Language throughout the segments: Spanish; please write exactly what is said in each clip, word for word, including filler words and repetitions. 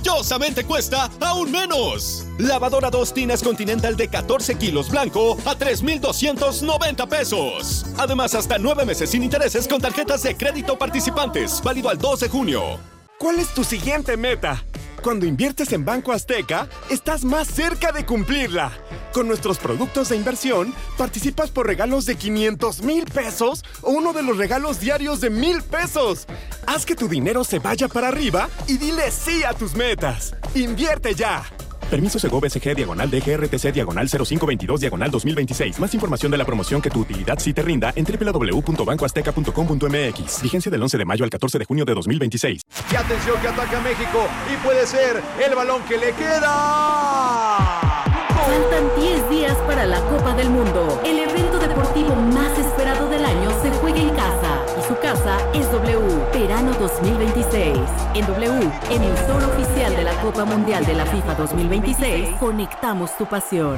orgullosamente cuesta aún menos. Lavadora dos tines Continental de catorce kilos blanco a tres mil doscientos noventa pesos. Además, hasta nueve meses sin intereses con tarjetas de crédito participantes. Válido al dos de junio. ¿Cuál es tu siguiente meta? Cuando inviertes en Banco Azteca, estás más cerca de cumplirla. Con nuestros productos de inversión, participas por regalos de quinientos mil pesos o uno de los regalos diarios de mil pesos. Haz que tu dinero se vaya para arriba y dile sí a tus metas. ¡Invierte ya! Permiso Segov S G diagonal D G R T C diagonal cero cinco veintidós diagonal dos mil veintiséis. Más información de la promoción que tu utilidad sí te rinda en doble u doble u doble u punto banco azteca punto com punto m x. Vigencia del once de mayo al catorce de junio de dos mil veintiséis. Y atención que ataca México y puede ser el balón que le queda. Faltan diez días para la Copa del Mundo. El evento deportivo más esperado del año se juega en casa. Y su casa es W. Verano dos mil veintiséis. En W, emisor oficial de la Copa Mundial de la FIFA dos mil veintiséis, conectamos tu pasión.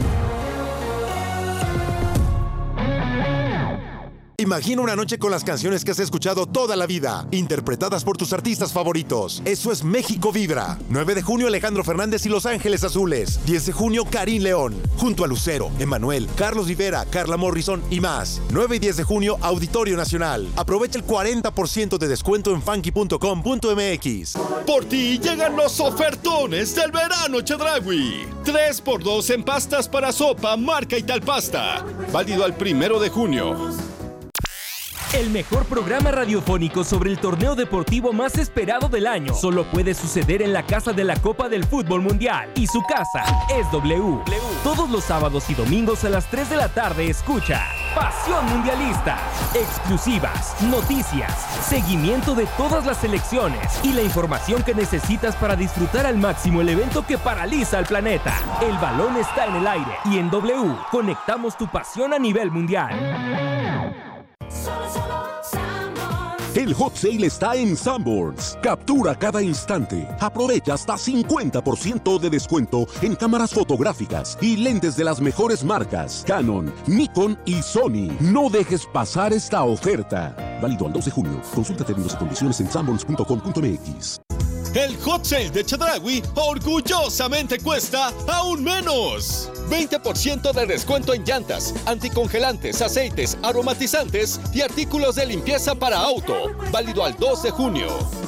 Imagina una noche con las canciones que has escuchado toda la vida, interpretadas por tus artistas favoritos. Eso es México Vibra. nueve de junio, Alejandro Fernández y Los Ángeles Azules. diez de junio, Karim León. Junto a Lucero, Emmanuel, Carlos Rivera, Carla Morrison y más. nueve y diez de junio, Auditorio Nacional. Aprovecha el cuarenta por ciento de descuento en funky punto com punto m x. Por ti llegan los ofertones del verano Chedraui. tres por dos en pastas para sopa, marca Italpasta. Válido al primero de junio. El mejor programa radiofónico sobre el torneo deportivo más esperado del año solo puede suceder en la casa de la Copa del Fútbol Mundial. Y su casa es W. Todos los sábados y domingos a las tres de la tarde escucha Pasión Mundialista. Exclusivas, noticias, seguimiento de todas las selecciones y la información que necesitas para disfrutar al máximo el evento que paraliza al planeta. El balón está en el aire y en W conectamos tu pasión a nivel mundial. El hot sale está en Sanborns. Captura cada instante. Aprovecha hasta cincuenta por ciento de descuento en cámaras fotográficas y lentes de las mejores marcas: Canon, Nikon y Sony. No dejes pasar esta oferta. Válido al dos de junio. Consulta términos y condiciones en sanborns punto com punto m x. El hot sale de Chedraui orgullosamente cuesta aún menos. veinte por ciento de descuento en llantas, anticongelantes, aceites, aromatizantes y artículos de limpieza para auto. Válido al dos de junio.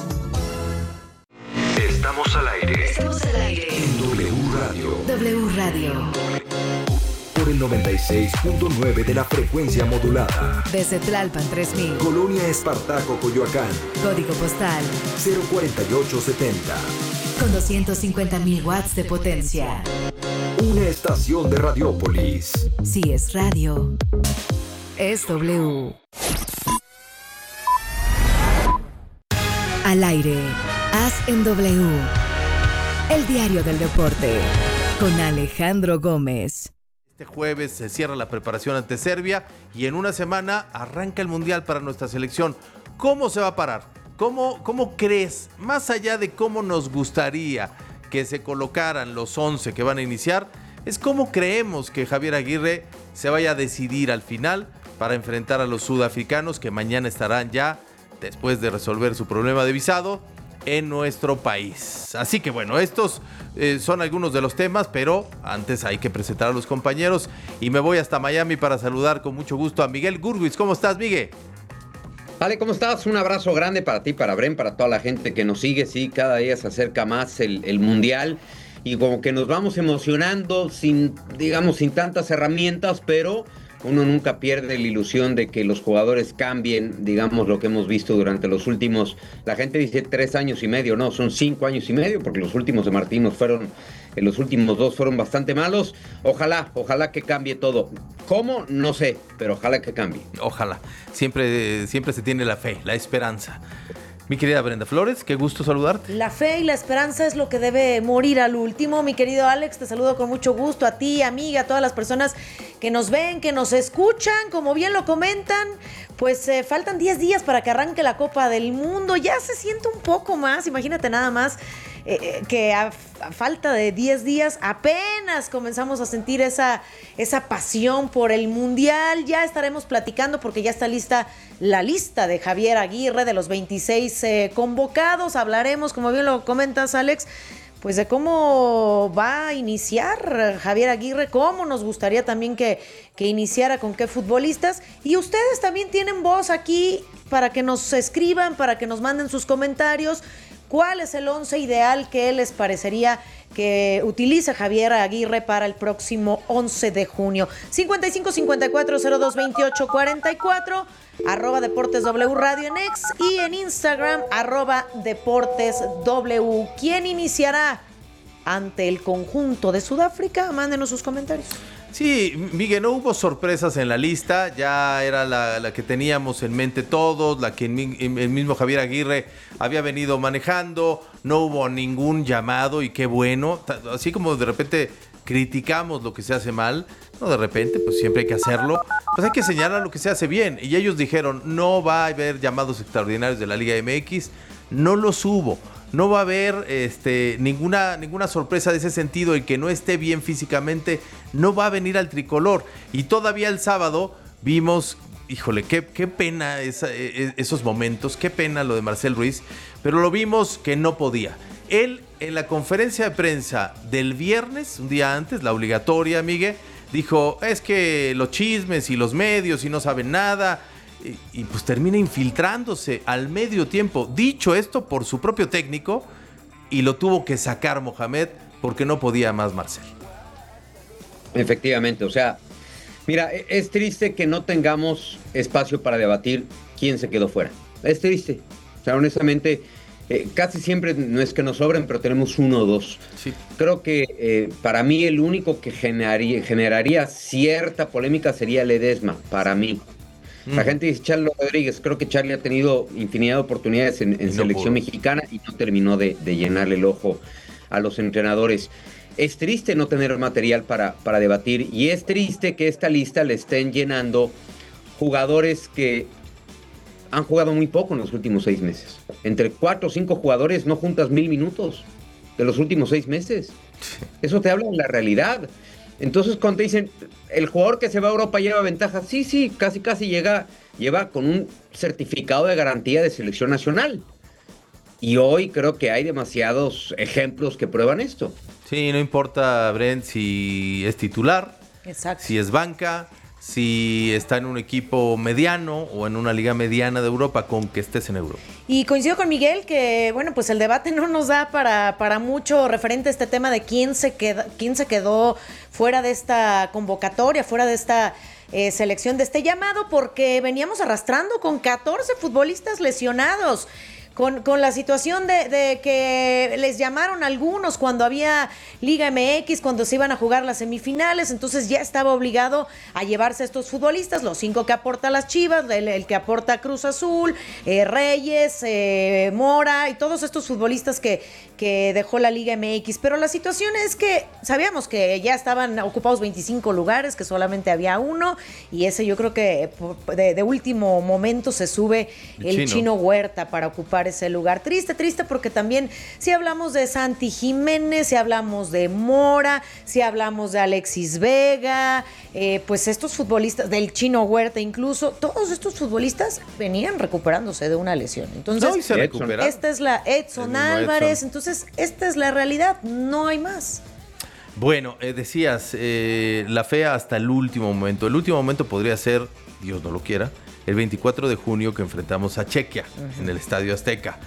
Estamos al aire. Estamos al aire. En W Radio. W Radio. Por el noventa y seis punto nueve de la frecuencia modulada. Desde Tlalpan tres mil. Colonia Espartaco, Coyoacán. Código postal cero cuarenta y ocho setenta. con doscientos cincuenta mil watts de potencia. Una estación de Radiópolis. Si es radio, es W. Al aire, haz en W. El diario del deporte, con Alejandro Gómez. Este jueves se cierra la preparación ante Serbia y en una semana arranca el Mundial para nuestra selección. ¿Cómo se va a parar? ¿Cómo, cómo crees, más allá de cómo nos gustaría que se colocaran los once que van a iniciar, es cómo creemos que Javier Aguirre se vaya a decidir al final para enfrentar a los sudafricanos que mañana estarán ya, después de resolver su problema de visado, en nuestro país? Así que bueno, estos eh, son algunos de los temas, pero antes hay que presentar a los compañeros y me voy hasta Miami para saludar con mucho gusto a Miguel Gurwitz. ¿Cómo estás, Miguel? Vale, ¿cómo estás? Un abrazo grande para ti, para Bren, para toda la gente que nos sigue. Sí, cada día se acerca más el, el Mundial y como que nos vamos emocionando sin, digamos, sin tantas herramientas, pero uno nunca pierde la ilusión de que los jugadores cambien, digamos, lo que hemos visto durante los últimos, la gente dice tres años y medio, no, son cinco años y medio, porque los últimos de Martino fueron, eh, los últimos dos fueron bastante malos. Ojalá, ojalá que cambie todo. ¿Cómo? No sé, pero ojalá que cambie. Ojalá. Siempre, siempre se tiene la fe, la esperanza. Mi querida Brenda Flores, qué gusto saludarte. La fe y la esperanza es lo que debe morir al último. Mi querido Alex, te saludo con mucho gusto a ti, amiga, a todas las personas que nos ven, que nos escuchan. Como bien lo comentan, pues eh, faltan diez días para que arranque la Copa del Mundo. Ya se siente un poco más, imagínate nada más, eh, que a, a falta de diez días apenas comenzamos a sentir esa, esa pasión por el Mundial. Ya estaremos platicando porque ya está lista la lista de Javier Aguirre de los veintiséis eh, convocados. Hablaremos, como bien lo comentas, Alex, pues de cómo va a iniciar Javier Aguirre, cómo nos gustaría también que, que iniciara, con qué futbolistas. Y ustedes también tienen voz aquí para que nos escriban, para que nos manden sus comentarios. ¿Cuál es el once ideal que les parecería que utiliza Javier Aguirre para el próximo once de junio? cincuenta y cinco cincuenta y cuatro cero dos veintiocho cuarenta y cuatro, arroba Deportes W Radio en X y en Instagram, arroba Deportes W. ¿Quién iniciará ante el conjunto de Sudáfrica? Mándenos sus comentarios. Sí, Miguel, no hubo sorpresas en la lista, ya era la, la que teníamos en mente todos, la que el mismo Javier Aguirre había venido manejando, no hubo ningún llamado y qué bueno, así como de repente criticamos lo que se hace mal, no de repente, pues siempre hay que hacerlo, pues hay que señalar lo que se hace bien, y ellos dijeron, no va a haber llamados extraordinarios de la Liga M X, no los hubo. No va a haber este, ninguna, ninguna sorpresa de ese sentido. El que no esté bien físicamente no va a venir al tricolor. Y todavía el sábado vimos, híjole, qué, qué pena esa, esos momentos, qué pena lo de Marcel Ruiz, pero lo vimos que no podía. Él en la conferencia de prensa del viernes, un día antes, la obligatoria, Miguel, dijo, es que los chismes y los medios y no saben nada. Y, y pues termina infiltrándose al medio tiempo. Dicho esto por su propio técnico, y lo tuvo que sacar Mohamed porque no podía más Marcel. Efectivamente, o sea, mira, es triste que no tengamos espacio para debatir quién se quedó fuera. Es triste. O sea, honestamente, eh, casi siempre no es que nos sobren, pero tenemos uno o dos. Sí. Creo que eh, para mí el único que generaría, generaría cierta polémica sería Ledesma, para mí. La gente dice Charlie Rodríguez, creo que Charlie ha tenido infinidad de oportunidades en, en no selección pudo. mexicana y no terminó de, de llenarle el ojo a los entrenadores. Es triste no tener material para, para debatir, y es triste que esta lista le estén llenando jugadores que han jugado muy poco en los últimos seis meses. Entre cuatro o cinco jugadores no juntas mil minutos de los últimos seis meses. Eso te habla de la realidad. Entonces cuando te dicen, el jugador que se va a Europa lleva ventaja, sí, sí, casi casi llega, lleva con un certificado de garantía de selección nacional. Y hoy creo que hay demasiados ejemplos que prueban esto. Sí, no importa, Brent, si es titular, exacto, si es banca, si está en un equipo mediano o en una liga mediana de Europa, con que estés en Europa. Y coincido con Miguel que, bueno, pues el debate no nos da para, para mucho referente a este tema de quién se, queda, quién se quedó fuera de esta convocatoria, fuera de esta eh, selección, de este llamado, porque veníamos arrastrando con catorce futbolistas lesionados. Con, con la situación de, de que les llamaron algunos cuando había Liga M X, cuando se iban a jugar las semifinales, entonces ya estaba obligado a llevarse a estos futbolistas, los cinco que aporta las Chivas, el, el que aporta Cruz Azul, eh, Reyes, eh, Mora y todos estos futbolistas que, que dejó la Liga M X. Pero la situación es que sabíamos que ya estaban ocupados veinticinco lugares, que solamente había uno, y ese yo creo que de, de último momento se sube el, el chino. chino Huerta para ocupar ese lugar. Triste, triste, porque también si hablamos de Santi Jiménez, si hablamos de Mora, si hablamos de Alexis Vega, eh, pues estos futbolistas, del chino Huerta incluso, todos estos futbolistas venían recuperándose de una lesión. Entonces, no, y se recuperaron. Esta es la Edson Álvarez, Edson. Entonces esta es la realidad, no hay más. Bueno, eh, decías, eh, la fe hasta el último momento. El último momento podría ser, Dios no lo quiera, el veinticuatro de junio que enfrentamos a Chequia, uh-huh, en el Estadio Azteca.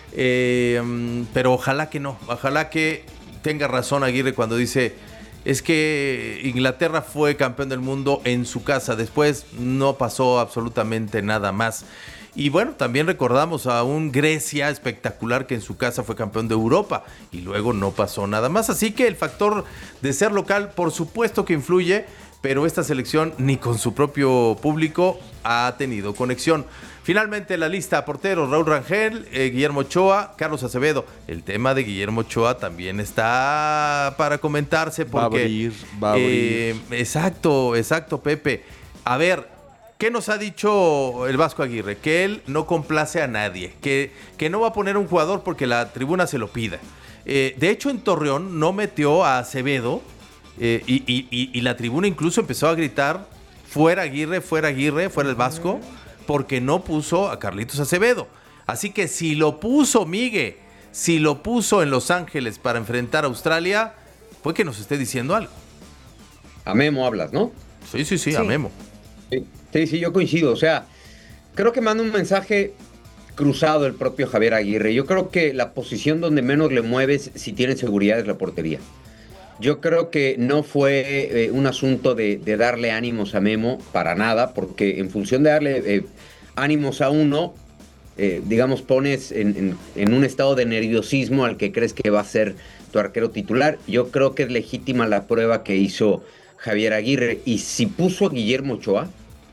Eh, pero ojalá que no, ojalá que tenga razón Aguirre cuando dice, es que Inglaterra fue campeón del mundo en su casa, después no pasó absolutamente nada más. Y bueno, también recordamos a un Grecia espectacular que en su casa fue campeón de Europa y luego no pasó nada más. Así que el factor de ser local, por supuesto que influye, pero esta selección ni con su propio público ha tenido conexión. Finalmente la lista: porteros, Raúl Rangel, eh, Guillermo Ochoa, Carlos Acevedo. El tema de Guillermo Ochoa también está para comentarse porque... Va a abrir, va a abrir. Eh, exacto, exacto, Pepe. A ver, ¿qué nos ha dicho el Vasco Aguirre? Que él no complace a nadie, que, que no va a poner un jugador porque la tribuna se lo pida. Eh, de hecho, en Torreón no metió a Acevedo, Eh, y, y, y, y la tribuna incluso empezó a gritar fuera Aguirre, fuera Aguirre, fuera el Vasco, porque no puso a Carlitos Acevedo. Así que si lo puso Migue, si lo puso en Los Ángeles para enfrentar a Australia, puede que nos esté diciendo algo. A Memo hablas, ¿no? Sí, sí, sí, sí. a Memo. Sí. sí, sí, yo coincido. O sea, creo que manda un mensaje cruzado el propio Javier Aguirre. Yo creo que la posición donde menos le mueves si tiene seguridad es la portería. Yo creo que no fue eh, un asunto de, de darle ánimos a Memo para nada, porque en función de darle eh, ánimos a uno, eh, digamos, pones en, en, en un estado de nerviosismo al que crees que va a ser tu arquero titular. Yo creo que es legítima la prueba que hizo Javier Aguirre. Y si puso a Guillermo Ochoa,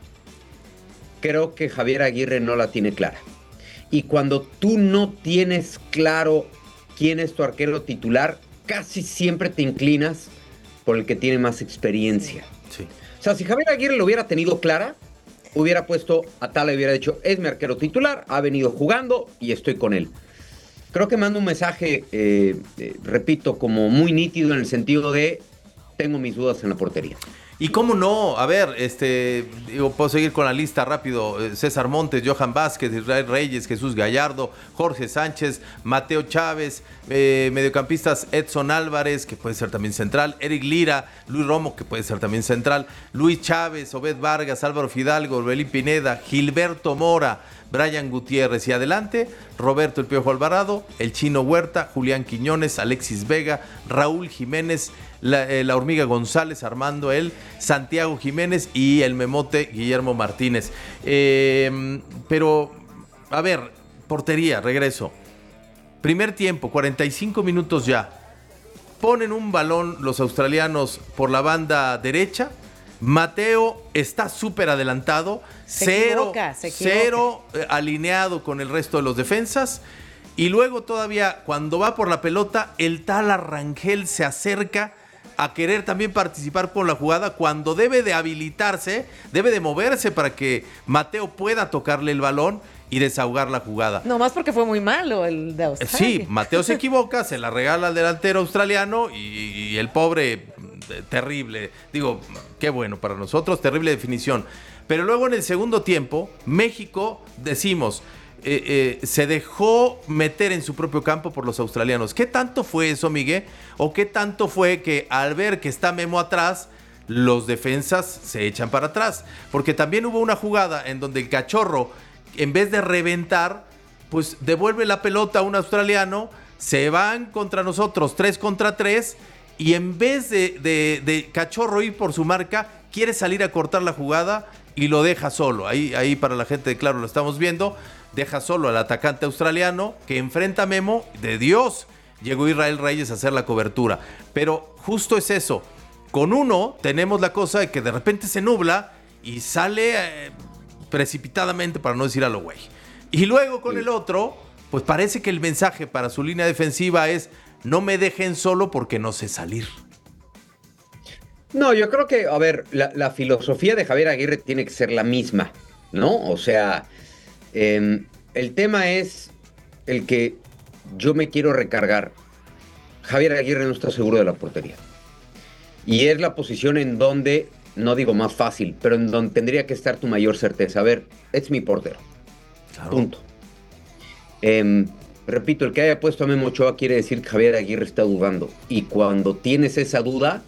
creo que Javier Aguirre no la tiene clara. Y cuando tú no tienes claro quién es tu arquero titular, casi siempre te inclinas por el que tiene más experiencia. Sí. O sea, si Javier Aguirre lo hubiera tenido clara, hubiera puesto a Tala y hubiera dicho, es mi arquero titular, ha venido jugando y estoy con él. Creo que manda un mensaje, eh, eh, repito, como muy nítido en el sentido de tengo mis dudas en la portería. Y cómo no, a ver, este, digo, puedo seguir con la lista rápido. César Montes, Johan Vázquez, Israel Reyes, Jesús Gallardo, Jorge Sánchez, Mateo Chávez, eh, mediocampistas Edson Álvarez, que puede ser también central, Eric Lira, Luis Romo, que puede ser también central, Luis Chávez, Obed Vargas, Álvaro Fidalgo, Orbelín Pineda, Gilberto Mora, Brian Gutiérrez y adelante, Roberto El Piojo Alvarado, el Chino Huerta, Julián Quiñones, Alexis Vega, Raúl Jiménez, la, eh, la Hormiga González, Armando él, Santiago Jiménez y el Memote Guillermo Martínez. Eh, pero, a ver, portería, regreso. Primer tiempo, cuarenta y cinco minutos ya. Ponen un balón los australianos por la banda derecha. Mateo está súper adelantado, se cero, equivoca, se equivoca. cero eh, alineado con el resto de los defensas. Y luego todavía cuando va por la pelota, el Tala Rangel se acerca a querer también participar con la jugada cuando debe de habilitarse, debe de moverse para que Mateo pueda tocarle el balón y desahogar la jugada. No más porque fue muy malo el de Australia. Sí, Mateo se equivoca, se la regala al delantero australiano y, y el pobre, terrible, digo, qué bueno para nosotros, terrible definición. Pero luego en el segundo tiempo, México, decimos, eh, eh, se dejó meter en su propio campo por los australianos. ¿Qué tanto fue eso, Miguel? ¿O qué tanto fue que al ver que está Memo atrás, los defensas se echan para atrás? Porque también hubo una jugada en donde el Cachorro, en vez de reventar, pues devuelve la pelota a un australiano, se van contra nosotros tres contra tres y en vez de, de, de Cachorro ir por su marca, quiere salir a cortar la jugada y lo deja solo. Ahí, ahí para la gente de Claro lo estamos viendo, deja solo al atacante australiano que enfrenta a Memo. De Dios, llegó Israel Reyes a hacer la cobertura. Pero justo es eso, con uno tenemos la cosa de que de repente se nubla y sale eh, precipitadamente, para no decir a lo güey. Y luego con el otro, pues parece que el mensaje para su línea defensiva es: no me dejen solo porque no sé salir. No, yo creo que, a ver, la, la filosofía de Javier Aguirre tiene que ser la misma, ¿no? O sea, eh, el tema es el que yo me quiero recargar. Javier Aguirre no está seguro de la portería. Y es la posición en donde, no digo más fácil, pero en donde tendría que estar tu mayor certeza. A ver, es mi portero. Claro. Punto. Eh, repito, el que haya puesto a Memo Ochoa quiere decir que Javier Aguirre está dudando. Y cuando tienes esa duda,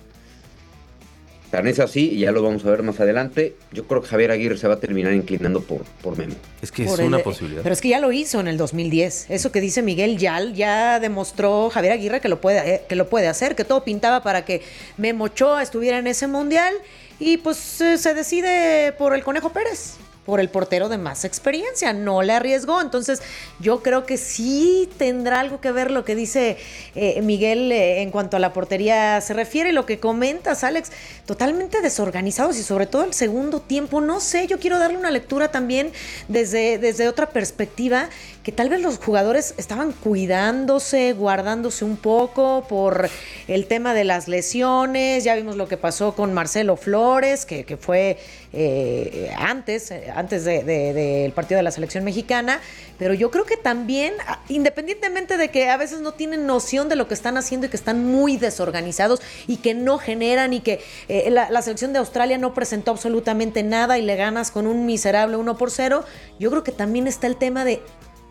tan es así, y ya lo vamos a ver más adelante, yo creo que Javier Aguirre se va a terminar inclinando por, por Memo. Es que por es una el, posibilidad. Pero es que ya lo hizo en el dos mil diez. Eso que dice Miguel, ya, ya demostró Javier Aguirre que lo, puede, que lo puede hacer, que todo pintaba para que Memo Ochoa estuviera en ese mundial. Y pues eh, se decide por el Conejo Pérez, por el portero de más experiencia, no le arriesgó. Entonces yo creo que sí tendrá algo que ver lo que dice eh, Miguel eh, en cuanto a la portería se refiere. Lo que comentas, Alex, totalmente desorganizados y sobre todo el segundo tiempo, no sé, yo quiero darle una lectura también desde, desde otra perspectiva, que tal vez los jugadores estaban cuidándose, guardándose un poco por el tema de las lesiones. Ya vimos lo que pasó con Marcelo Flores, que, que fue eh, antes, antes del de, de partido de la selección mexicana, pero yo creo que también, independientemente de que a veces no tienen noción de lo que están haciendo y que están muy desorganizados y que no generan y que eh, la, la selección de Australia no presentó absolutamente nada y le ganas con un miserable uno por cero, yo creo que también está el tema de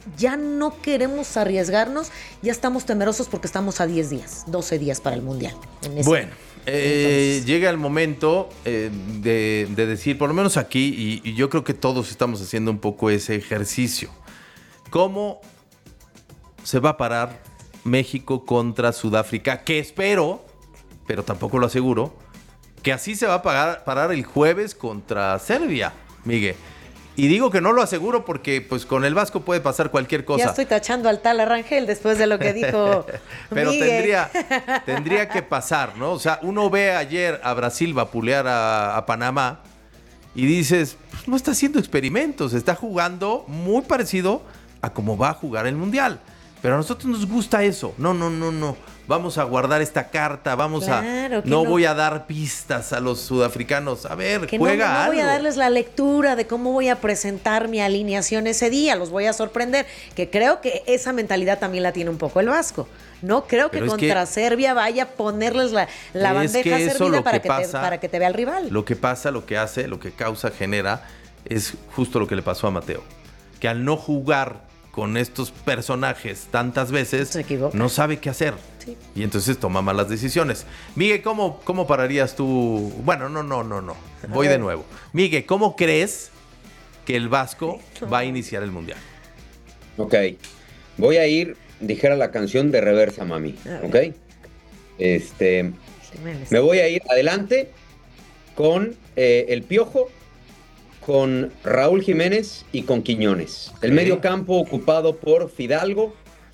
ya no queremos arriesgarnos, ya estamos temerosos porque estamos a diez días, doce días para el Mundial. En ese bueno, eh, llega el momento eh, de, de decir, por lo menos aquí, y, y yo creo que todos estamos haciendo un poco ese ejercicio. ¿Cómo se va a parar México contra Sudáfrica? Que espero, pero tampoco lo aseguro, que así se va a parar, parar el jueves contra Serbia, Miguel. Y digo que no lo aseguro porque pues con el Vasco puede pasar cualquier cosa. Ya estoy tachando al tal Rangel después de lo que dijo Pero Miguel. tendría, tendría que pasar, ¿no? O sea, uno ve ayer a Brasil vapulear a, a Panamá y dices, pues no está haciendo experimentos, está jugando muy parecido a cómo va a jugar el Mundial. Pero a nosotros nos gusta eso. No, no, no, no. Vamos a guardar esta carta, vamos Claro, a... que No, no. voy a dar pistas a los sudafricanos. A ver, Que no, juega no algo. voy a darles la lectura de cómo voy a presentar mi alineación ese día, los voy a sorprender, que creo que esa mentalidad también la tiene un poco el Vasco. No creo que Pero es contra que- Serbia vaya a ponerles la, la Es bandeja que eso servida lo para que que, te, pasa- para que te vea el rival. Lo que pasa, lo que hace, lo que causa, genera, es justo lo que le pasó a Mateo. Que al no jugar con estos personajes tantas veces, no sabe qué hacer. Sí. Y entonces toma malas decisiones. Miguel, ¿cómo, cómo pararías tú? Bueno, no, no, no, no. Voy A de ver. nuevo. Miguel, ¿cómo crees que el Vasco va a iniciar el Mundial? Ok. Voy a ir, dijera la canción de Reversa Mami. A Ok. ver. Este. Me voy a ir adelante con eh, el Piojo, con Raúl Jiménez y con Quiñones. El Ok. medio campo ocupado por Fidalgo.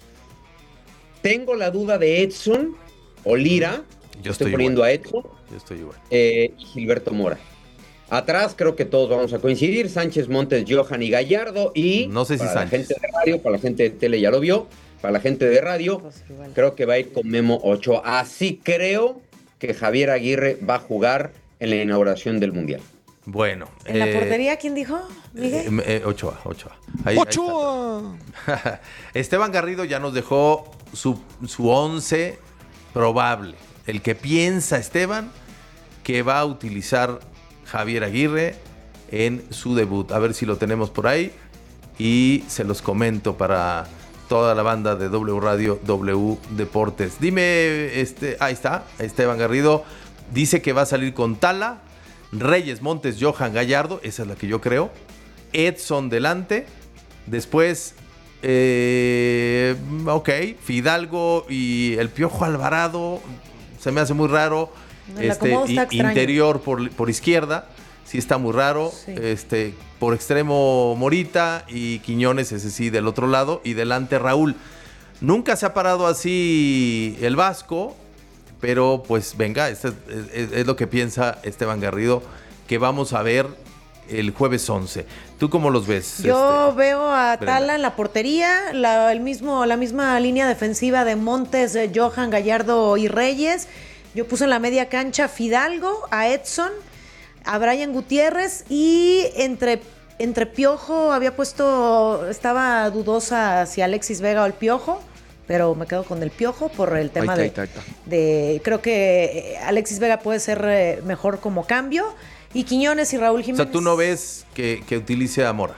Tengo la duda de Edson o Lira. Yo estoy estoy poniendo igual. a Edson. Yo estoy igual. eh, y Gilberto Mora. Atrás creo que todos vamos a coincidir. Sánchez, Montes, Johan y Gallardo. Y No sé si para Sánchez. la gente de radio, para la gente de tele ya lo vio. Para la gente de radio, creo que va a ir con Memo Ochoa. Así creo que Javier Aguirre va a jugar en la inauguración del Mundial. Bueno. ¿En la eh, portería quién dijo, Miguel? eh, eh, Ochoa, Ochoa. Ahí- ahí ¡Ochoa! está. Esteban Garrido ya nos dejó su, su once probable. El que piensa Esteban que va a utilizar Javier Aguirre en su debut. A ver si lo tenemos por ahí y se los comento para toda la banda de W Radio, W Deportes. Dime, este, ahí está, Esteban Garrido dice que va a salir con Tala, Reyes, Montes, Johan, Gallardo, esa es la que yo creo, Edson delante, después, eh, ok, Fidalgo y el Piojo Alvarado, se me hace muy raro, El este, acomodo está i- extraño. interior por, por izquierda, sí está muy raro, Sí. este, por extremo Morita y Quiñones, ese sí, del otro lado, y delante Raúl. Nunca se ha parado así el Vasco, pero pues venga, este es, es- es lo que piensa Esteban Garrido, que vamos a ver el jueves once. ¿Tú cómo los ves? Yo este? veo a Brenda. Tala en la portería, la, el mismo, la misma línea defensiva de Montes, eh, Johan, Gallardo y Reyes. Yo puse en la media cancha Fidalgo, a Edson, a Brian Gutiérrez y entre, entre Piojo había puesto, estaba dudosa si Alexis Vega o el Piojo, pero me quedo con el Piojo por el tema Ahí de, está, ahí está, ahí está. de, creo que eh, Alexis Vega puede ser eh, mejor como cambio y Quiñones y Raúl O Jiménez. sea, tú no ves que, que utilice a Mora.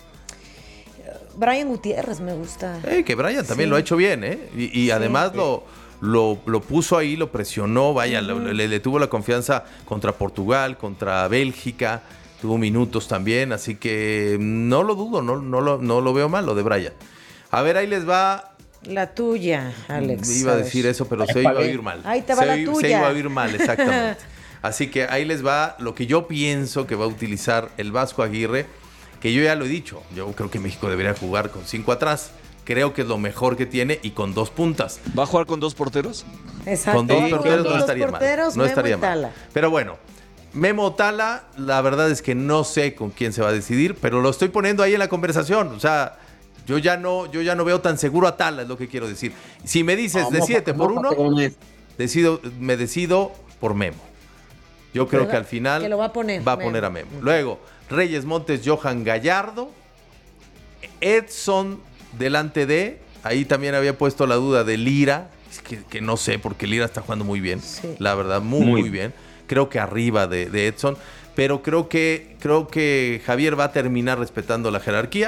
Brian Gutiérrez me gusta. Eh, que Brian también Sí. lo ha hecho bien, ¿eh? Y, y Sí. además lo, lo, lo puso ahí, lo presionó, vaya, Ujú. le, le- le tuvo la confianza contra Portugal, contra Bélgica, tuvo minutos también, así que no lo dudo, no, no, lo, no lo veo mal lo de Brian. A ver, ahí les va. La tuya, Alex. Iba a ver. decir eso, pero se iba a oír mal. Ahí te va se, la i- tuya. Se iba a oír mal, exactamente. Así que ahí les va lo que yo pienso que va a utilizar el Vasco Aguirre, que yo ya lo he dicho. Yo creo que México debería jugar con cinco atrás. Creo que es lo mejor que tiene y con dos puntas. ¿Va a jugar con dos porteros? Exacto. Con dos Sí, porteros con no dos estaría porteros, mal. No Memo estaría y mal. Tala. Pero bueno, Memo Tala, la verdad es que no sé con quién se va a decidir, pero lo estoy poniendo ahí en la conversación. O sea, yo ya no, yo ya no veo tan seguro a Tala, es lo que quiero decir. Si me dices No, de mofa- siete por uno, mófate, Gómez. decido, me decido por Memo. Yo creo Pero que al final que lo va a poner, va a Memo. poner a Memo. Luego, Reyes, Montes, Johan, Gallardo, Edson delante de, ahí también había puesto la duda de Lira, es que, que no sé, porque Lira está jugando muy bien, Sí. la verdad, muy, Muy muy bien. Creo que arriba de, de Edson, pero creo que, creo que Javier va a terminar respetando la jerarquía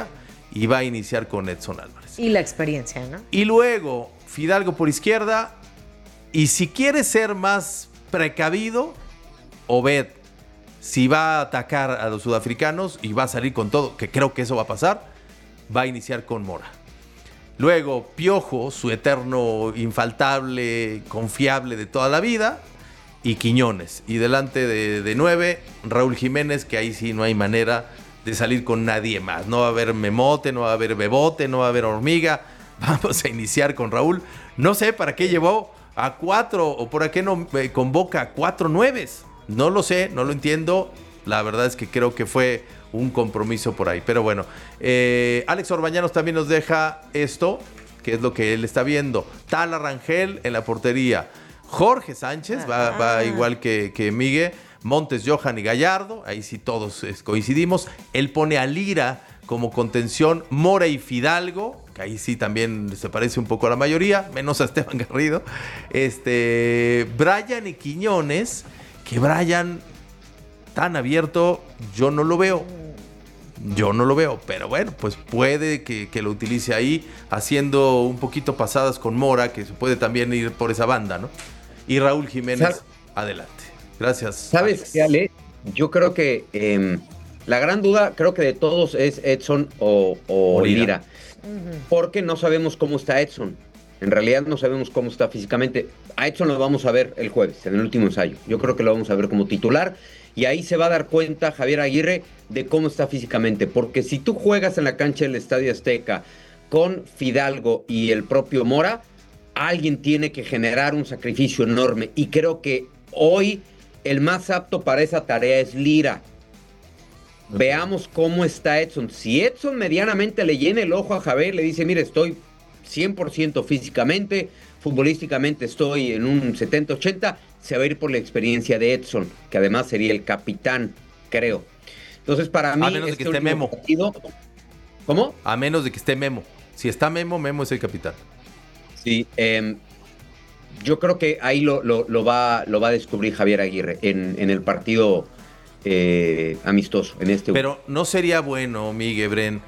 y va a iniciar con Edson Álvarez. Y la experiencia, ¿no? Y luego Fidalgo por izquierda, y si quiere ser más precavido, Obed, si va a atacar a los sudafricanos y va a salir con todo, que creo que eso va a pasar, va a iniciar con Mora. Luego Piojo, su eterno infaltable, confiable de toda la vida, y Quiñones. Y delante de, de nueve, Raúl Jiménez, que ahí sí no hay manera de salir con nadie más. No va a haber Memote, no va a haber Bebote, no va a haber Hormiga. Vamos a iniciar con Raúl. No sé para qué llevó a cuatro o por qué no eh, convoca a cuatro nueves. No lo sé, no lo entiendo. La verdad es que creo que fue un compromiso por ahí. Pero bueno, eh, Alex Orbañanos también nos deja esto, que es lo que él está viendo. Tala Rangel en la portería. Jorge Sánchez va, va igual que, que Miguel. Montes, Johan y Gallardo. Ahí sí todos coincidimos. Él pone a Lira como contención. Mora y Fidalgo, que ahí sí también se parece un poco a la mayoría, menos a Esteban Garrido. Este, Brian y Quiñones, que Brian tan abierto, yo no lo veo. Yo no lo veo, pero bueno, pues puede que, que lo utilice ahí, haciendo un poquito pasadas con Mora, que se puede también ir por esa banda, ¿no? Y Raúl Jiménez, ¿sabes? Adelante. Gracias. ¿Sabes qué, Ale? Yo creo que eh, la gran duda, creo que de todos es Edson o, o, o Lira. Lira. Uh-huh. Porque no sabemos cómo está Edson. En realidad no sabemos cómo está físicamente. A Edson lo vamos a ver el jueves, en el último ensayo. Yo creo que lo vamos a ver como titular. Y ahí se va a dar cuenta Javier Aguirre de cómo está físicamente. Porque si tú juegas en la cancha del Estadio Azteca con Fidalgo y el propio Mora, alguien tiene que generar un sacrificio enorme. Y creo que hoy el más apto para esa tarea es Lira. Veamos cómo está Edson. Si Edson medianamente le llena el ojo a Javier, le dice, mire, estoy cien por ciento físicamente, futbolísticamente estoy en un setenta ochenta, se va a ir por la experiencia de Edson, que además sería el capitán, creo. Entonces, para mí... A menos de que esté Memo. Partido... ¿Cómo? A menos de que esté Memo. Si está Memo, Memo es el capitán. Sí, eh, yo creo que ahí lo, lo, lo, va, lo va a descubrir Javier Aguirre en, en el partido eh, amistoso, en este. Pero ¿no sería bueno, Miguel Bren,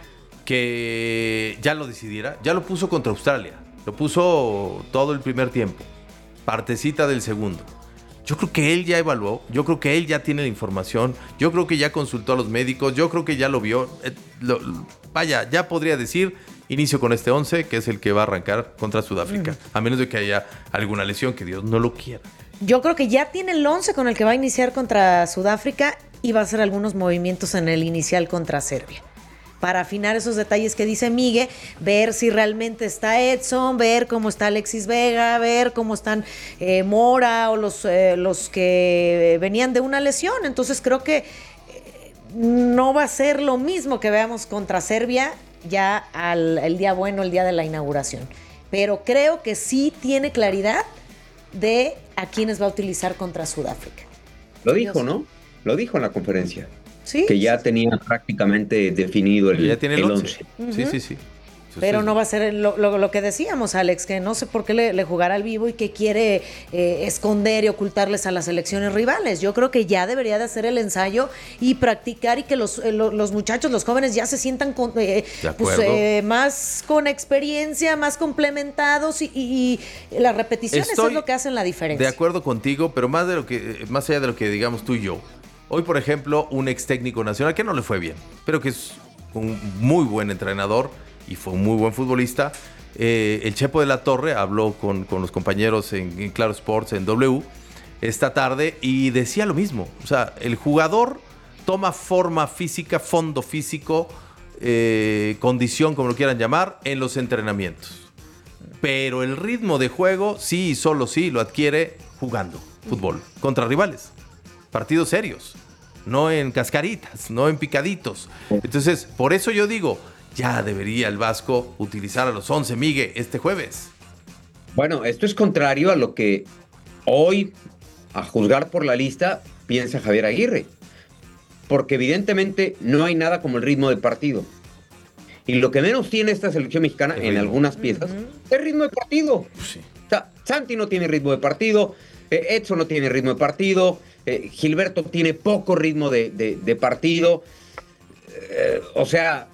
que ya lo decidiera? Ya lo puso contra Australia. Lo puso todo el primer tiempo. Partecita del segundo. Yo creo que él ya evaluó. Yo creo que él ya tiene la información. Yo creo que ya consultó a los médicos. Yo creo que ya lo vio. Eh, lo, vaya, ya podría decir... Inicio con este once, que es el que va a arrancar contra Sudáfrica. Uh-huh. A menos de que haya alguna lesión, que Dios no lo quiera. Yo creo que ya tiene el once con el que va a iniciar contra Sudáfrica y va a hacer algunos movimientos en el inicial contra Serbia. Para afinar esos detalles que dice Miguel, ver si realmente está Edson, ver cómo está Alexis Vega, ver cómo están eh, Mora o los, eh, los que venían de una lesión. Entonces creo que eh, no va a ser lo mismo que veamos contra Serbia ya al el día bueno, el día de la inauguración. Pero creo que sí tiene claridad de a quiénes va a utilizar contra Sudáfrica. Lo dijo, Dios. ¿no? Lo dijo en la conferencia. Sí. Que ya tenía prácticamente definido el, ya tiene el once. once. Sí, sí, sí. Pero no va a ser lo, lo, lo que decíamos, Alex, que no sé por qué le, le jugará al vivo y que quiere eh, esconder y ocultarles a las selecciones rivales. Yo creo que ya debería de hacer el ensayo y practicar y que los, eh, los muchachos, los jóvenes ya se sientan con, eh, pues, eh, más con experiencia, más complementados y, y, y las repeticiones Estoy es lo que hacen la diferencia. De acuerdo contigo, pero más de lo que, más allá de lo que digamos tú y yo. Hoy, por ejemplo, un ex técnico nacional que no le fue bien, pero que es un muy buen entrenador y fue un muy buen futbolista. Eh, el Chepo de la Torre habló con, con los compañeros en, en Claro Sports, en W, esta tarde y decía lo mismo. O sea, el jugador toma forma física, fondo físico, eh, condición, como lo quieran llamar, en los entrenamientos. Pero el ritmo de juego, sí y solo sí, lo adquiere jugando fútbol contra rivales. Partidos serios, no en cascaritas, no en picaditos. Entonces, por eso yo digo... Ya debería el Vasco utilizar a los once, Miguel, este jueves. Bueno, esto es contrario a lo que hoy, a juzgar por la lista, piensa Javier Aguirre. Porque evidentemente no hay nada como el ritmo de partido. Y lo que menos tiene esta selección mexicana en algunas piezas uh-huh. es ritmo de partido. Sí. O sea, Santi no tiene ritmo de partido, eh, Edson no tiene ritmo de partido, eh, Gilberto tiene poco ritmo de, de, de partido. Eh, o sea...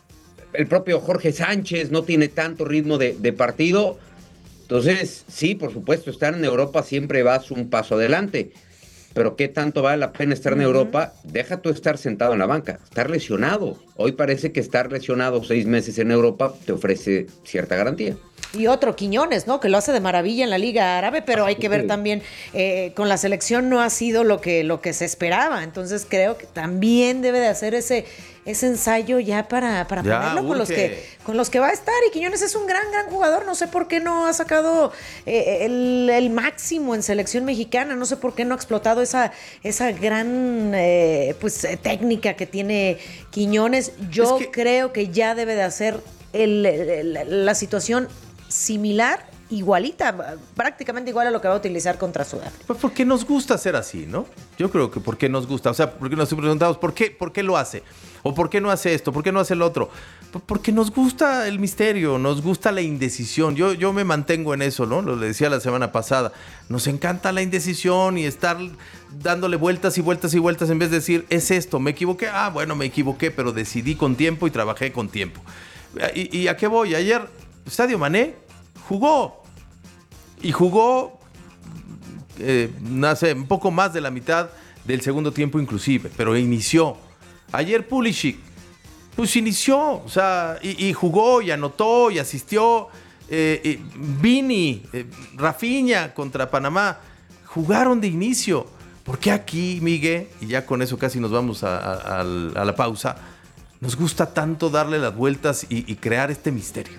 el propio Jorge Sánchez no tiene tanto ritmo de, de partido. Entonces, sí, por supuesto, estar en Europa siempre vas un paso adelante. Pero ¿qué tanto vale la pena estar en Europa? Deja tú estar sentado en la banca, estar lesionado. Hoy parece que estar lesionado seis meses en Europa te ofrece cierta garantía. Y otro, Quiñones, ¿no? Que lo hace de maravilla en la Liga Árabe, pero hay que ver también, eh, con la selección no ha sido lo que, lo que se esperaba. Entonces creo que también debe de hacer ese, ese ensayo ya para, para Ya, ponerlo con los, urge. que, con los que va a estar. Y Quiñones es un gran, gran jugador. No sé por qué no ha sacado eh, el, el máximo en selección mexicana. No sé por qué no ha explotado esa, esa gran eh, pues, eh, técnica que tiene Quiñones. Yo Es que- creo que ya debe de hacer el- el- la situación similar, igualita, prácticamente igual a lo que va a utilizar contra Sudáfrica. Pues porque nos gusta ser así, ¿no? Yo creo que porque nos gusta, o sea, porque nos preguntamos, ¿por qué, ¿por qué lo hace? ¿O por qué no hace esto? ¿Por qué no hace el otro? Pues porque nos gusta el misterio, nos gusta la indecisión. Yo, yo me mantengo en eso, ¿no? Lo decía la semana pasada. Nos encanta la indecisión y estar dándole vueltas y vueltas y vueltas en vez de decir, es esto, me equivoqué. Ah, bueno, me equivoqué, pero decidí con tiempo y trabajé con tiempo. ¿Y, y a qué voy? Ayer, Sadio Mané jugó. Y jugó, eh, no sé, un poco más de la mitad del segundo tiempo inclusive, pero inició. Ayer Pulisic, pues inició, o sea, y, y jugó, y anotó, y asistió. Eh, eh, Vini, eh, Rafinha contra Panamá, jugaron de inicio. ¿Por qué aquí, Miguel? Y ya con eso casi nos vamos a, a- a la pausa. Nos gusta tanto darle las vueltas y, y crear este misterio.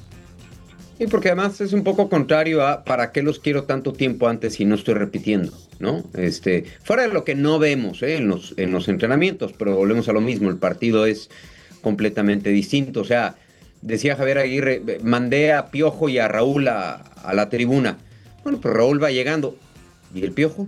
Y porque además es un poco contrario a ¿para qué los quiero tanto tiempo antes si no estoy repitiendo? ¿No? Este, fuera de lo que no vemos ¿eh? en, los, en los entrenamientos, pero volvemos a lo mismo, el partido es completamente distinto. O sea, decía Javier Aguirre, mandé a Piojo y a Raúl a, a la tribuna. Bueno, pues Raúl va llegando. ¿Y el Piojo?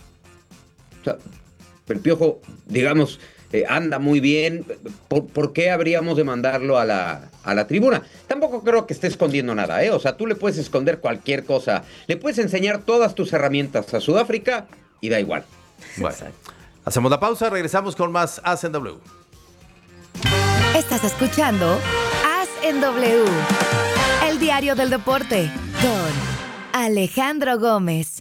O sea, el Piojo, digamos, eh, anda muy bien. ¿Por, por qué habríamos de mandarlo a la, a la tribuna? Tampoco creo que esté escondiendo nada, ¿eh? O sea, tú le puedes esconder cualquier cosa. Le puedes enseñar todas tus herramientas a Sudáfrica y da igual. Bueno, hacemos la pausa, regresamos con más As en W. Estás escuchando As en W, el diario del deporte, con Alejandro Gómez.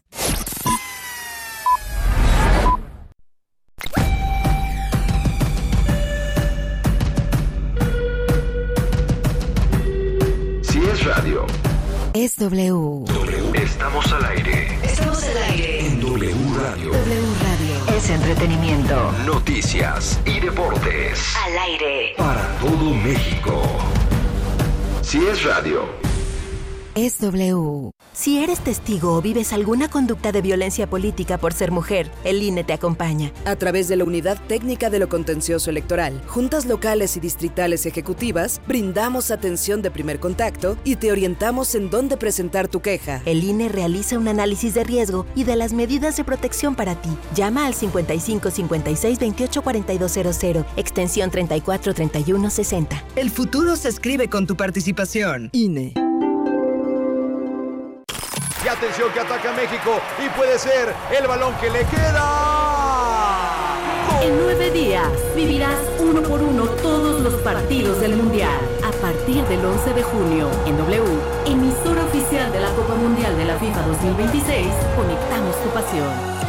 Si es radio, Es W. estamos al aire. Estamos al aire. En W Radio. W Radio. Es entretenimiento. Noticias y deportes. Al aire. Para todo México. Si es radio. Es W. Si eres testigo o vives alguna conducta de violencia política por ser mujer, el I N E te acompaña. A través de la Unidad Técnica de lo Contencioso Electoral, juntas locales y distritales ejecutivas, brindamos atención de primer contacto y te orientamos en dónde presentar tu queja. El I N E realiza un análisis de riesgo y de las medidas de protección para ti. Llama al cincuenta y cinco cincuenta y seis veintiocho cuarenta y dos cero cero, extensión treinta y cuatro treinta y uno sesenta. El futuro se escribe con tu participación. I N E. Y atención que ataca México y puede ser el balón que le queda. En nueve días vivirás uno por uno todos los partidos del Mundial. A partir del once de junio, en W, emisora oficial de la Copa Mundial de la FIFA dos mil veintiséis, conectamos tu pasión.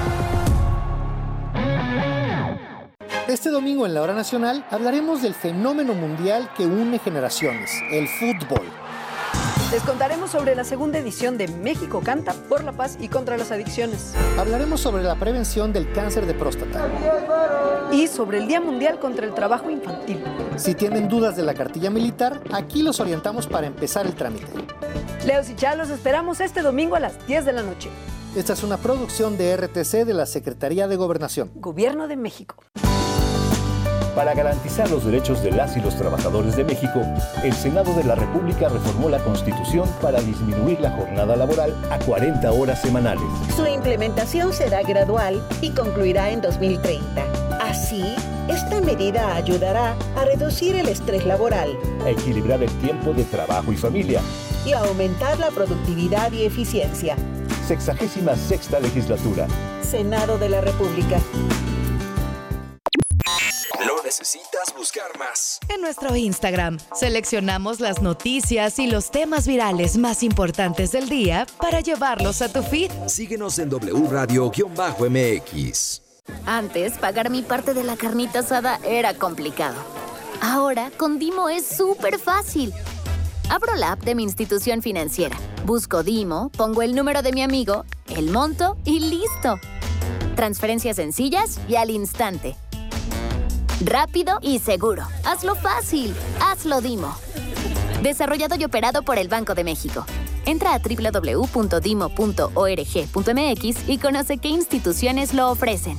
Este domingo en la Hora Nacional hablaremos del fenómeno mundial que une generaciones, el fútbol. Les contaremos sobre la segunda edición de México Canta por la Paz y contra las Adicciones. Hablaremos sobre la prevención del cáncer de próstata. Y sobre el Día Mundial contra el Trabajo Infantil. Si tienen dudas de la cartilla militar, aquí los orientamos para empezar el trámite. Leos y Chá, los esperamos este domingo a las diez de la noche. Esta es una producción de R T C de la Secretaría de Gobernación. Gobierno de México. Para garantizar los derechos de las y los trabajadores de México, el Senado de la República reformó la Constitución para disminuir la jornada laboral a cuarenta horas semanales. Su implementación será gradual y concluirá en dos mil treinta. Así, esta medida ayudará a reducir el estrés laboral, A equilibrar el tiempo de trabajo y familia. y a aumentar la productividad y eficiencia. Sexagésima sexta legislatura. Senado de la República. Lunes necesitas buscar más. En nuestro Instagram, seleccionamos las noticias y los temas virales más importantes del día para llevarlos a tu feed. Síguenos en W Radio-M X. Antes, pagar mi parte de la carnita asada era complicado. Ahora, con Dimo es súper fácil. Abro la app de mi institución financiera, busco Dimo, pongo el número de mi amigo, el monto y listo. Transferencias sencillas y al instante. Rápido y seguro. Hazlo fácil. Hazlo Dimo. Desarrollado y operado por el Banco de México. Entra a doble u doble u doble u punto dimo punto org punto m x y conoce qué instituciones lo ofrecen.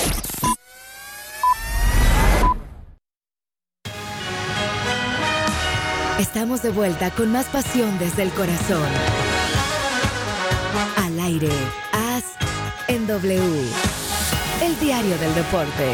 Estamos de vuelta con más pasión desde el corazón. Al aire, As en W. El diario del deporte.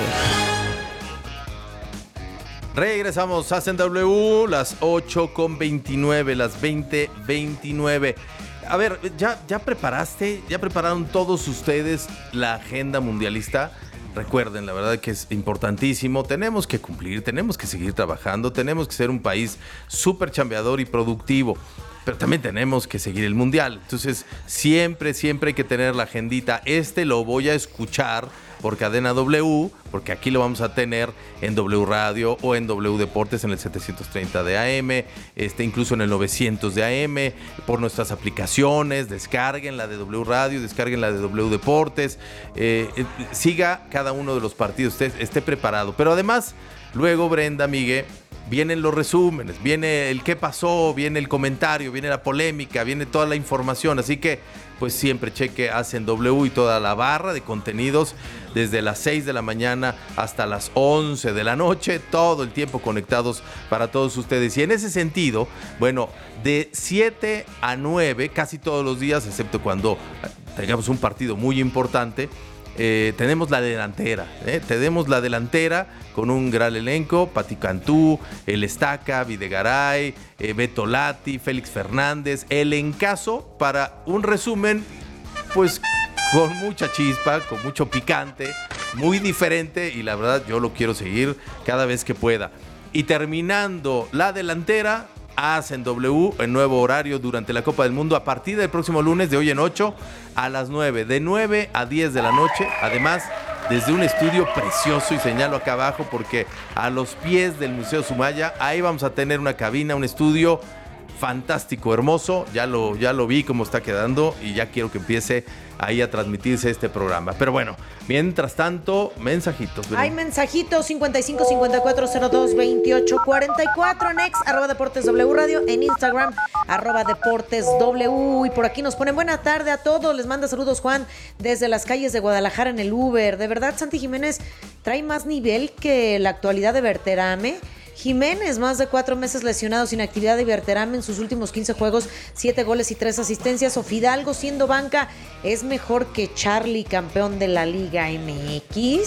Regresamos a en W, las ocho con veintinueve, las veinte veintinueve. A ver, ¿ya, ya preparaste, ya prepararon todos ustedes la agenda mundialista? Recuerden, la verdad que es importantísimo. Tenemos que cumplir, tenemos que seguir trabajando, tenemos que ser un país súper chambeador y productivo. Pero también tenemos que seguir el mundial. Entonces, siempre, siempre hay que tener la agendita. Este lo voy a escuchar por Cadena W, porque aquí lo vamos a tener en W Radio o en W Deportes en el setecientos treinta de A M, este, incluso en el novecientos de A M, por nuestras aplicaciones. Descarguen la de W Radio, descarguen la de W Deportes. Eh, eh, siga cada uno de los partidos, esté, esté preparado. Pero además, luego, Brenda, Miguel, vienen los resúmenes, viene el qué pasó, viene el comentario, viene la polémica, viene toda la información. Así que, pues siempre cheque Hacen W y toda la barra de contenidos desde las seis de la mañana hasta las once de la noche, todo el tiempo conectados para todos ustedes. Y en ese sentido, bueno, de siete a nueve, casi todos los días, excepto cuando tengamos un partido muy importante, Eh, tenemos la delantera, ¿eh? tenemos la delantera con un gran elenco: Pati Cantú, El Estaca, Videgaray, eh, Beto Lati, Félix Fernández, el encaso para un resumen, pues con mucha chispa, con mucho picante, muy diferente, y la verdad yo lo quiero seguir cada vez que pueda. Y terminando la delantera, Hacen W en nuevo horario durante la Copa del Mundo a partir del próximo lunes, de hoy en ocho a las nueve, de nueve a diez de la noche. Además, desde un estudio precioso, y señalo acá abajo porque a los pies del Museo Sumaya, ahí vamos a tener una cabina, un estudio fantástico, hermoso. Ya lo, ya lo vi cómo está quedando y ya quiero que empiece ahí a transmitirse este programa. Pero bueno, mientras tanto, mensajitos. Hay mensajitos: cincuenta y cinco, cincuenta y cuatro, cero dos, veintiocho, cuarenta y cuatro, en X, arroba Deportes W Radio, en Instagram, arroba Deportes W. Y por aquí nos ponen: buena tarde a todos, les manda saludos Juan desde las calles de Guadalajara en el Uber. De verdad, Santi Jiménez trae más nivel que la actualidad de Berterame. Jiménez, más de cuatro meses lesionado, sin actividad de Berterame en sus últimos quince juegos, siete goles y tres asistencias. O Fidalgo, siendo banca, es mejor que Charlie, campeón de la Liga M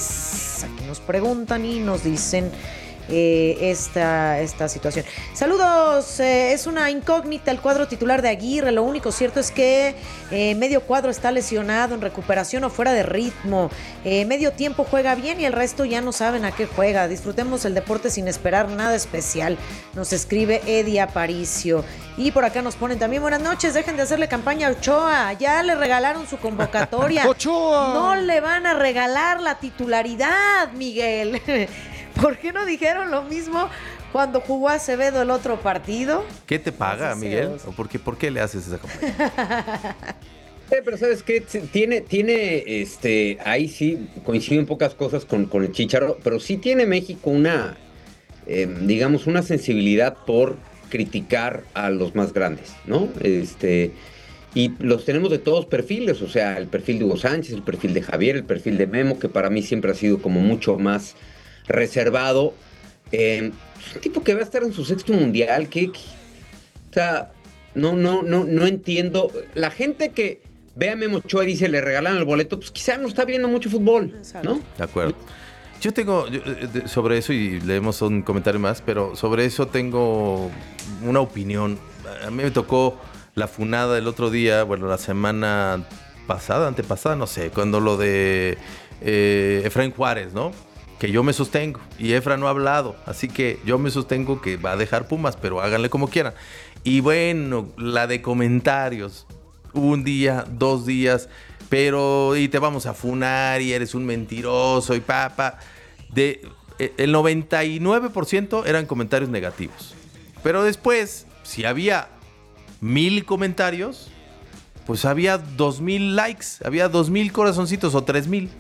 X. Aquí nos preguntan y nos dicen eh, esta, esta situación. Saludos, eh, es una incógnita el cuadro titular de Aguirre. Lo único cierto es que eh, medio cuadro está lesionado, en recuperación o fuera de ritmo. Eh, medio tiempo juega bien y el resto ya no saben a qué juega. Disfrutemos el deporte sin esperar nada especial, nos escribe Eddie Aparicio. Y por acá nos ponen también: buenas noches, dejen de hacerle campaña a Ochoa, ya le regalaron su convocatoria. ¡Ochoa! No le van a regalar la titularidad, Miguel. ¿Por qué no dijeron lo mismo cuando jugó Acevedo el otro partido? ¿Qué te paga, Miguel? ¿O por qué, por qué le haces esa campaña? Eh, pero ¿sabes qué? Tiene, tiene, este, ahí sí coinciden pocas cosas con, con el Chícharo, pero sí tiene México una, eh, digamos, una sensibilidad por criticar a los más grandes, ¿no? Este, y los tenemos de todos perfiles, o sea, el perfil de Hugo Sánchez, el perfil de Javier, el perfil de Memo, que para mí siempre ha sido como mucho más reservado. Eh, un tipo que va a estar en su sexto mundial, que, que o sea, no, no, no, no entiendo. La gente que ve a Memo Ochoa y dice le regalan el boleto, pues quizá no está viendo mucho fútbol, ¿no? De acuerdo. Yo tengo, yo, sobre eso, y leemos un comentario más, pero sobre eso tengo una opinión. A mí me tocó la funada el otro día, bueno, la semana pasada, antepasada, no sé, cuando lo de eh, Efraín Juárez, ¿no? que yo me sostengo, y Efra no ha hablado, así que yo me sostengo que va a dejar Pumas, pero háganle como quieran. Y bueno, la de comentarios, un día, dos días, pero y te vamos a funar y eres un mentiroso y papa. De, el noventa y nueve por ciento eran comentarios negativos, pero después, si había mil comentarios, pues había dos mil likes, había dos mil corazoncitos o tres mil.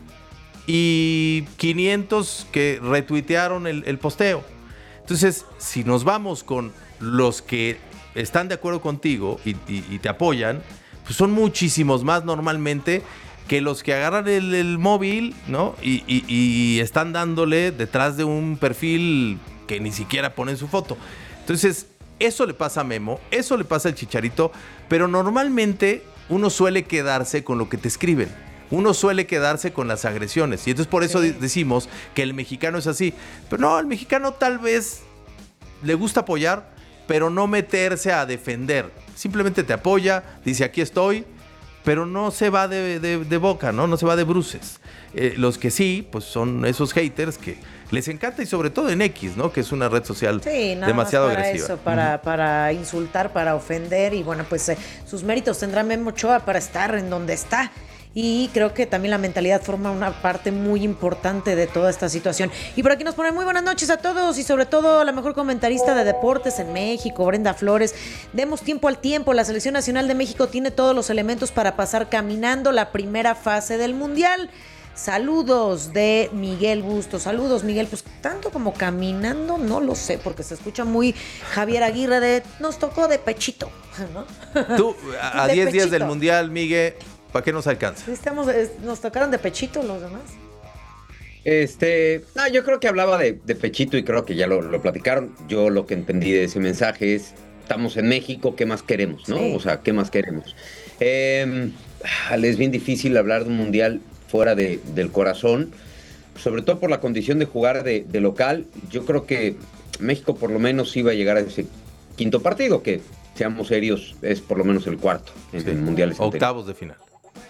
Y quinientos que retuitearon el, el posteo. Entonces, si nos vamos con los que están de acuerdo contigo y, y, y te apoyan, pues son muchísimos más normalmente que los que agarran el, el móvil, ¿no? Y, y, y están dándole detrás de un perfil que ni siquiera ponen su foto. Entonces, eso le pasa a Memo, eso le pasa al Chicharito, pero normalmente uno suele quedarse con lo que te escriben. Uno suele quedarse con las agresiones. Y entonces por eso sí. decimos que el mexicano es así. Pero no, el mexicano tal vez le gusta apoyar, pero no meterse a defender. Simplemente te apoya, dice aquí estoy, pero no se va de, de, de boca, ¿no? No se va de bruces. Eh, los que sí, pues son esos haters que les encanta, y sobre todo en X, ¿no? Que es una red social sí, nada demasiado más para agresiva. Eso, para, uh-huh. para insultar, para ofender. Y bueno, pues eh, sus méritos tendrá Memo Ochoa para estar en donde está. Y creo que también la mentalidad forma una parte muy importante de toda esta situación. Y por aquí nos ponen muy buenas noches a todos, y sobre todo la mejor comentarista de deportes en México, Brenda Flores. Demos tiempo al tiempo, la Selección Nacional de México tiene todos los elementos para pasar caminando la primera fase del Mundial. Saludos de Miguel Bustos. Saludos, Miguel. Pues tanto como caminando, no lo sé, porque se escucha muy Javier Aguirre de nos tocó de pechito, ¿no? Tú, a diez días del Mundial, Miguel, ¿para qué nos alcanza? Sí, estamos, nos tocaron de pechito los demás. Este, no, yo creo que hablaba de, de pechito, y creo que ya lo, lo platicaron. Yo lo que entendí de ese mensaje es, estamos en México, ¿qué más queremos, no? Sí. O sea, ¿qué más queremos? Eh, es bien difícil hablar de un mundial fuera de, del corazón, sobre todo por la condición de jugar de, de local. Yo creo que México por lo menos iba a llegar a ese quinto partido, que seamos serios, es por lo menos el cuarto en sí. mundiales octavos anteriores. De final.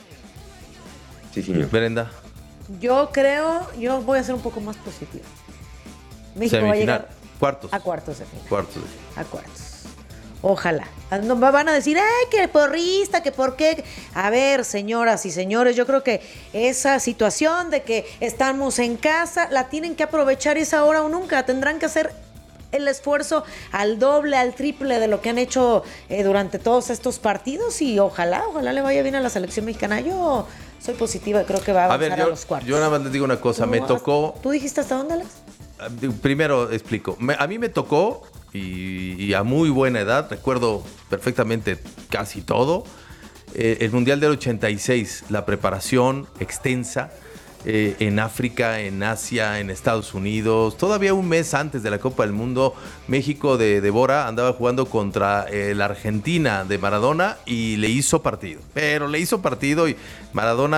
Sí, señor. Brenda. Yo creo, yo voy a ser un poco más positiva. México Semifinal. va a llegar cuartos. a cuartos de final. Cuartos de final. A cuartos. Ojalá. No, van a decir, ay, que porrista, que por qué. A ver, señoras y señores, yo creo que esa situación de que estamos en casa, la tienen que aprovechar, es ahora o nunca. Tendrán que hacer el esfuerzo al doble, al triple de lo que han hecho eh, durante todos estos partidos, y ojalá, ojalá le vaya bien a la selección mexicana. Yo soy positiva, creo que va a avanzar a, ver, yo, a los cuartos. Yo nada más les digo una cosa, me tocó... ¿Tú dijiste hasta dónde, Alex? Primero explico. Me, a mí me tocó, y, y a muy buena edad, recuerdo perfectamente casi todo, eh, el Mundial del ochenta y seis, la preparación extensa, Eh, en África, en Asia, en Estados Unidos. Todavía un mes antes de la Copa del Mundo, México de, de Bora andaba jugando contra eh, la Argentina de Maradona, y le hizo partido. Pero le hizo partido, y Maradona